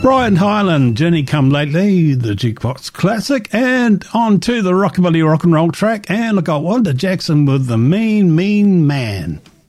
Brian Hyland, Jenny Come Lately, the Jukebox Classic, and on to the Rockabilly Rock and Roll track, and I got Wanda Jackson with The Mean, Mean Man.